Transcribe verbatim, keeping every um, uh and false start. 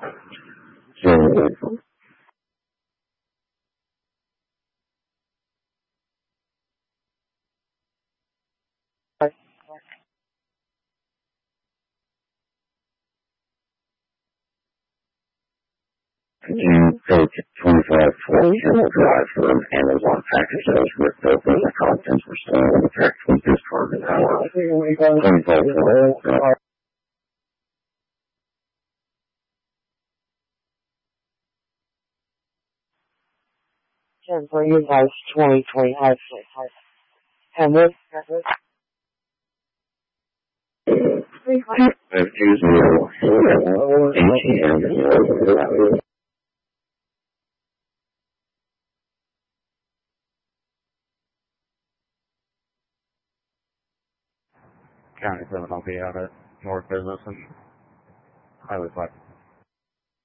So, you take twenty-five twenty and will drive from Amazon packages with open the contents for sale and text with this card an hour. twenty-five twenty. ten for you guys, twenty twenty-five. Hamlet. Five two zero A T M. County seven, I'll be out at North Business and Highway five.